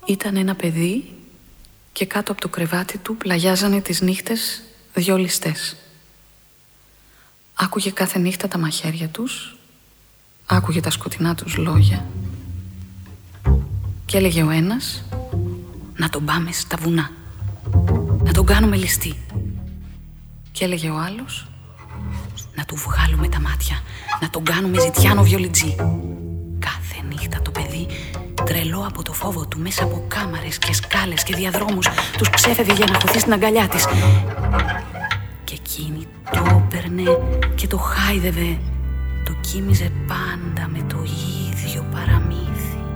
Ήταν ένα παιδί και κάτω από το κρεβάτι του πλαγιάζανε τις νύχτες 2 ληστές. Άκουγε κάθε νύχτα τα μαχαίρια τους, άκουγε τα σκοτεινά τους λόγια και έλεγε ο ένας: να τον πάμε στα βουνά, να τον κάνουμε ληστή. Και έλεγε ο άλλος: να του βγάλουμε τα μάτια, να τον κάνουμε ζητιάνο βιολιτζή. Κάθε νύχτα το παιδί, τρελό από το φόβο του, μέσα από κάμαρες και σκάλες και διαδρόμους, τους ξέφευγε για να χωθεί στην αγκαλιά της. Και εκείνη το έπαιρνε και το χάιδευε, το κοίμιζε πάντα με το ίδιο παραμύθι.